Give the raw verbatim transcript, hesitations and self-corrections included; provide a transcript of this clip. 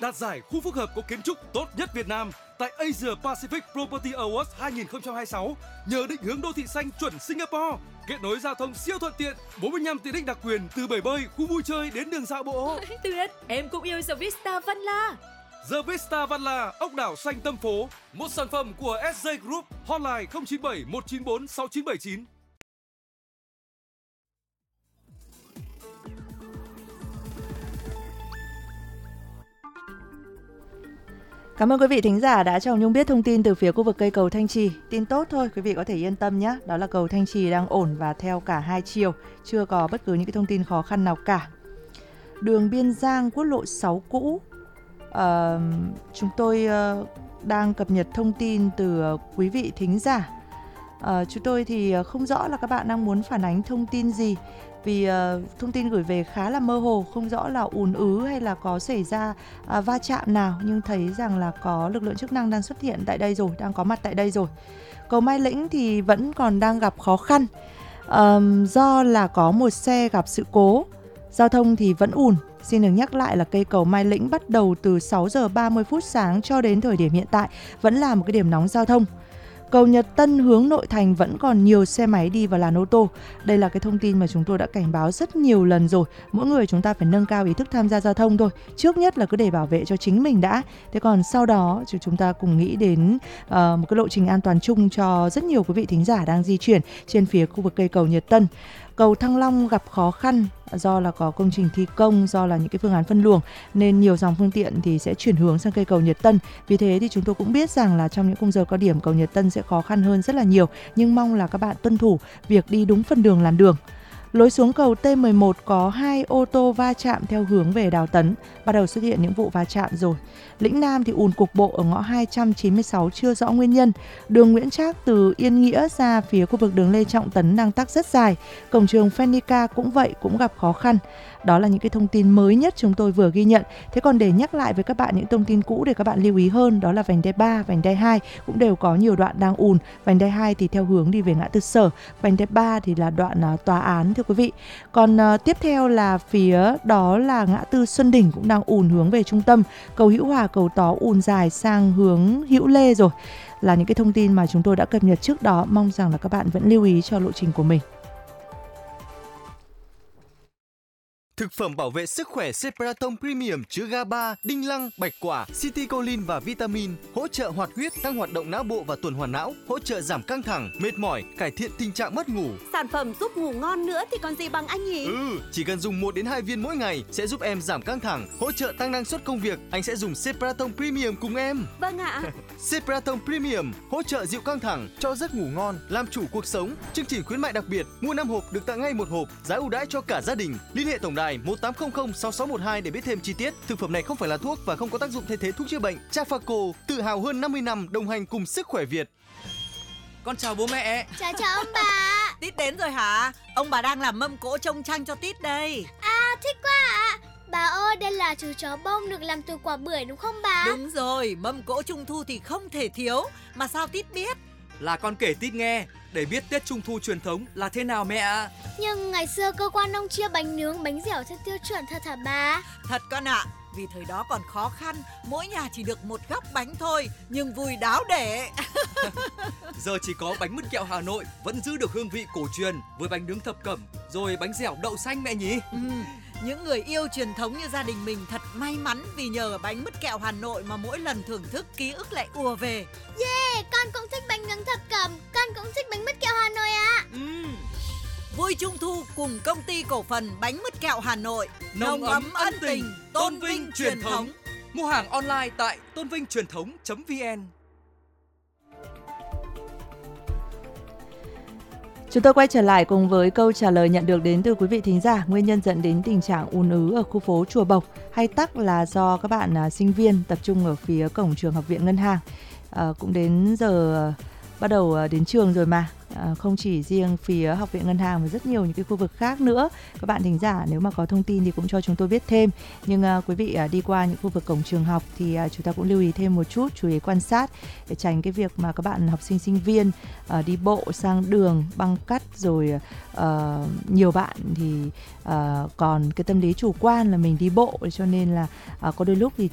đạt giải khu phức hợp có kiến trúc tốt nhất Việt Nam tại Asia Pacific Property Awards hai không hai sáu nhờ định hướng đô thị xanh chuẩn Singapore, kết nối giao thông siêu thuận tiện, bốn mươi lăm tiện ích đặc quyền từ bể bơi, khu vui chơi đến đường dạo bộ. Tuyệt, em cũng yêu The Vista Văn La. The Vista Văn La, ốc đảo xanh tâm phố, một sản phẩm của ét gi Group, hotline không chín bảy một chín bốn sáu chín bảy chín. Cảm ơn quý vị thính giả đã cho Hồng Nhung biết thông tin từ phía khu vực cây cầu Thanh Trì. Tin tốt thôi, quý vị có thể yên tâm nhé. Đó là cầu Thanh Trì đang ổn và theo cả hai chiều, chưa có bất cứ những cái thông tin khó khăn nào cả. Đường Biên Giang, quốc lộ sáu cũ. Uh, chúng tôi uh, đang cập nhật thông tin từ uh, quý vị thính giả. Uh, chúng tôi thì không rõ là các bạn đang muốn phản ánh thông tin gì, vì uh, thông tin gửi về khá là mơ hồ, không rõ là ùn ứ hay là có xảy ra uh, va chạm nào, nhưng thấy rằng là có lực lượng chức năng đang xuất hiện tại đây rồi, đang có mặt tại đây rồi. Cầu Mai Lĩnh thì vẫn còn đang gặp khó khăn uh, do là có một xe gặp sự cố, giao thông thì vẫn ùn. Xin được nhắc lại là cây cầu Mai Lĩnh bắt đầu từ sáu giờ ba mươi phút sáng cho đến thời điểm hiện tại vẫn là một cái điểm nóng giao thông. Cầu Nhật Tân hướng nội thành vẫn còn nhiều xe máy đi vào làn ô tô. Đây là cái thông tin mà chúng tôi đã cảnh báo rất nhiều lần rồi. Mỗi người chúng ta phải nâng cao ý thức tham gia giao thông thôi. Trước nhất là cứ để bảo vệ cho chính mình đã. Thế còn sau đó chúng ta cùng nghĩ đến uh, một cái lộ trình an toàn chung cho rất nhiều quý vị thính giả đang di chuyển trên phía khu vực cây cầu Nhật Tân. Cầu Thăng Long gặp khó khăn do là có công trình thi công, do là những cái phương án phân luồng nên nhiều dòng phương tiện thì sẽ chuyển hướng sang cây cầu Nhật Tân. Vì thế thì chúng tôi cũng biết rằng là trong những khung giờ cao điểm cầu Nhật Tân sẽ khó khăn hơn rất là nhiều, nhưng mong là các bạn tuân thủ việc đi đúng phần đường làn đường. Lối xuống cầu T mười một có hai ô tô va chạm theo hướng về Đào Tấn, bắt đầu xuất hiện những vụ va chạm rồi. Lĩnh Nam thì ùn cục bộ ở ngõ hai trăm chín mươi sáu chưa rõ nguyên nhân. Đường Nguyễn Trác từ Yên Nghĩa ra phía khu vực đường Lê Trọng Tấn đang tắc rất dài. Cổng trường Phenica cũng vậy, cũng gặp khó khăn. Đó là những cái thông tin mới nhất chúng tôi vừa ghi nhận. Thế còn để nhắc lại với các bạn những thông tin cũ để các bạn lưu ý hơn, đó là vành đai ba, vành đai hai cũng đều có nhiều đoạn đang ùn. Vành đai hai thì theo hướng đi về ngã tư Sở, vành đai ba thì là đoạn uh, tòa án thưa quý vị. Còn uh, tiếp theo là phía đó là ngã tư Xuân Đỉnh cũng đang ùn hướng về trung tâm. Cầu Hữu Hòa, cầu Tó ùn dài sang hướng Hữu Lê rồi. Là những cái thông tin mà chúng tôi đã cập nhật trước đó, mong rằng là các bạn vẫn lưu ý cho lộ trình của mình. Thực phẩm bảo vệ sức khỏe Cepratom Premium chứa GABA, đinh lăng, bạch quả, citicoline và vitamin, hỗ trợ hoạt huyết, tăng hoạt động não bộ và tuần hoàn não, hỗ trợ giảm căng thẳng, mệt mỏi, cải thiện tình trạng mất ngủ. Sản phẩm giúp ngủ ngon nữa thì còn gì bằng anh nhỉ? Ừ, chỉ cần dùng một đến hai viên mỗi ngày sẽ giúp em giảm căng thẳng, hỗ trợ tăng năng suất công việc. Anh sẽ dùng Cepratom Premium cùng em. Vâng ạ. Cepratom Premium hỗ trợ dịu căng thẳng, cho giấc ngủ ngon, làm chủ cuộc sống. Chương trình khuyến mại đặc biệt, mua năm hộp được tặng ngay một hộp, giá ưu đãi cho cả gia đình. Liên hệ tổng đài một tám không không sáu sáu một hai để biết thêm chi tiết. Thực phẩm này không phải là thuốc và không có tác dụng thay thế thuốc chữa bệnh. Trafaco, tự hào hơn năm mươi năm đồng hành cùng sức khỏe Việt. Con chào bố mẹ. Chào chào ông bà. Tít đến rồi hả? Ông bà đang làm mâm cỗ trông tranh cho Tít đây. À, thích quá ạ. Bà ơi, đây là chú chó bông được làm từ quả bưởi đúng không bà? Đúng rồi, mâm cỗ trung thu thì không thể thiếu. Mà sao Tít biết? Là con kể Tít nghe để biết Tết Trung thu truyền thống là thế nào mẹ ạ. Nhưng ngày xưa cơ quan ông chia bánh nướng, bánh dẻo theo tiêu chuẩn thật hả bà? Thật con ạ, vì thời đó còn khó khăn, mỗi nhà chỉ được một góc bánh thôi, nhưng vui đáo để. Giờ chỉ có bánh mứt kẹo Hà Nội vẫn giữ được hương vị cổ truyền với bánh nướng thập cẩm, rồi bánh dẻo đậu xanh mẹ nhỉ. Ừ, những người yêu truyền thống như gia đình mình thật may mắn vì nhờ bánh mứt kẹo Hà Nội mà mỗi lần thưởng thức ký ức lại ùa về. Yeah, con cũng thích bánh nướng thập cẩm, con cũng thích bánh mứt kẹo Hà Nội ạ. À. Ừ. Vui Trung thu cùng công ty cổ phần bánh mứt kẹo Hà Nội. Nồng, Nồng ấm ân tình, tôn vinh truyền thống. Mua hàng online tại tôn vinh truyền thống chấm vn. Chúng tôi quay trở lại cùng với câu trả lời nhận được đến từ quý vị thính giả. Nguyên nhân dẫn đến tình trạng ùn ứ ở khu phố Chùa Bộc hay tắc là do các bạn sinh viên tập trung ở phía cổng trường Học viện Ngân hàng. À, cũng đến giờ bắt đầu đến trường rồi mà. À, không chỉ riêng phía Học viện Ngân hàng mà rất nhiều những cái khu vực khác nữa. Các bạn thính giả nếu mà có thông tin thì cũng cho chúng tôi biết thêm. Nhưng à, quý vị à, đi qua những khu vực cổng trường học thì à, chúng ta cũng lưu ý thêm một chút, chú ý quan sát để tránh cái việc mà các bạn học sinh sinh viên à, đi bộ sang đường băng cắt, rồi à, nhiều bạn thì à, còn cái tâm lý chủ quan là mình đi bộ, cho nên là à, có đôi lúc thì